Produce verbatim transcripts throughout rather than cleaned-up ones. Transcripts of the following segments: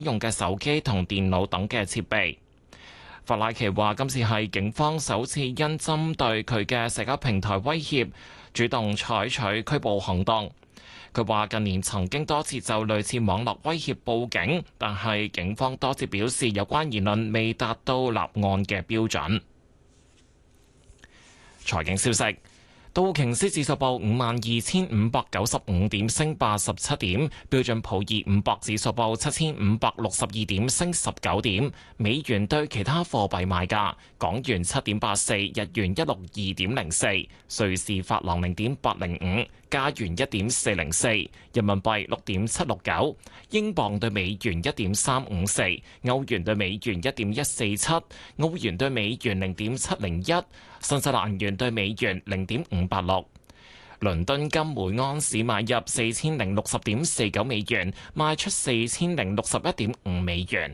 用嘅手機同電腦等嘅設備。法拉奇話：今次係警方首次因針對佢嘅社交平台威脅，主動採取拘捕行動。佢話近年曾經多次就類似網絡威脅報警，但係警方多次表示有關言論未達到立案嘅標準。財經消息。道瓊斯指數報五萬二千五百九十五點，升八十七點；標準普爾五百指數報七千五百六十二點，升十九點。美元對其他貨幣賣價：港元七點八四，日元一六二點零四，瑞士法郎零點八零五，加元一點四零四，人民幣六點七六九，英鎊對美元一點三五四，歐元對美元一點一四七，澳元對美元零點七零一。新西蘭元對美元零點五八六，倫敦金每安士買入四千零六十點四九美元，賣出四千零六十一點五美元。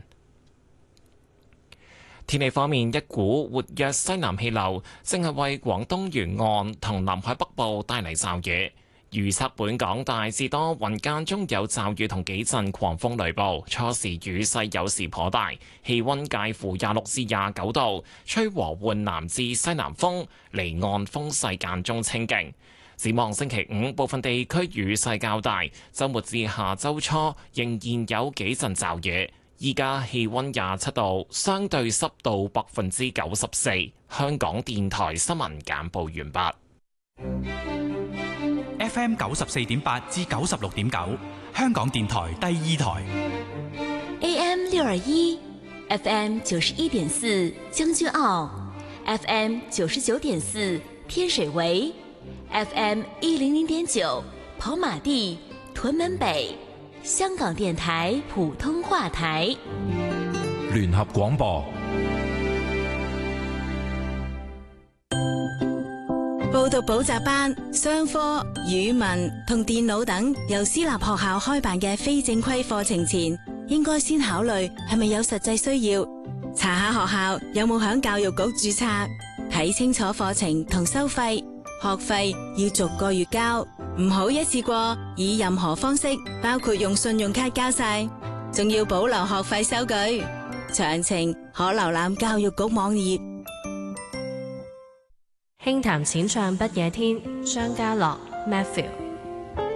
天氣方面，一股活躍西南氣流正係為廣東沿岸同南海北部帶嚟驟雨。預測本港大致多雲，間中有驟雨同幾陣狂風雷暴，初時雨勢有時頗大，氣溫介乎廿六至廿九度，吹和緩南至西南風，離岸風勢間中清勁。展望星期五，部分地區雨勢較大，週末至下週初仍然有幾陣驟雨。依家氣溫廿七度，相對濕度百分之九十四。香港電台新聞簡報完畢。 F M 九十四點八至九十六點九，香港電台第二台。 A M 六二一，F M 九十一點四將軍澳 ，F M 九十九點四天水圍 ，F M 一零零點九跑馬地屯門北，香港電台普通話台。 聯合廣播。 報讀補習班、商科、語文同電腦等由私立學校開辦嘅非正規課程前，應該先考慮係咪有實際需要，查下學校有冇響教育局註冊，睇清楚課程同收費，學費要逐個月交，唔好一次過以任何方式，包括用信用卡交晒，仲要保留學費收據。詳情可瀏覽教育局網頁。 輕談淺唱不夜天，張家樂 Matthew。